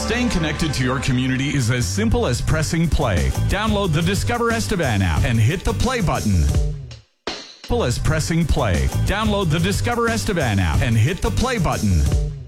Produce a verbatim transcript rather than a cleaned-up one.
Staying connected to your community is as simple as pressing play. Download the Discover Estevan app and hit the play button. Simple as pressing play. Download the Discover Estevan app and hit the play button.